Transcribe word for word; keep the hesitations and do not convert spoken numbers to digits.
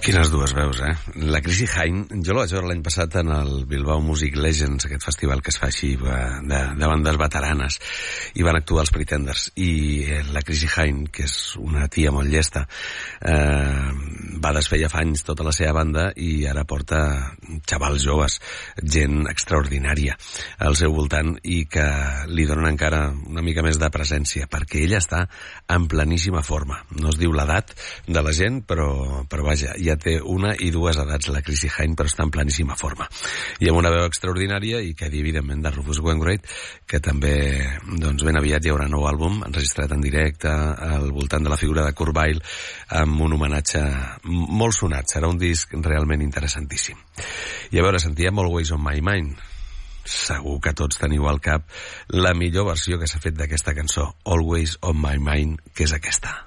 Quines dues veus, eh? La Chrissie Hynde, jo la vaig veure l'any passat en el Bilbao Music Legends, aquest festival que es fa així de, de bandes veteranes, i van actuar els Pretenders, i la Chrissie Hynde, que és una tia molt llesta, eh, va desfer ja fa anys tota la seva banda i ara porta xavals joves, gent extraordinària al seu voltant i que li donen encara una mica més de presència, perquè ella està en planíssima forma. No es diu l'edat de la gent, però, però vaja, ja té una i dues edats la Chrissie Hynde, però està en planíssima forma. I amb una veu extraordinària, i que, evidentment, de Rufus Wainwright, que també, doncs, ben aviat hi haurà nou àlbum enregistrat en directe al voltant de la figura de Kurt Weill, amb un homenatge molt sonat. Serà un disc realment interessantíssim. I a veure, sentíem Always on My Mind. Segur que tots teniu al cap la millor versió que s'ha fet d'aquesta cançó, Always on My Mind, que és aquesta.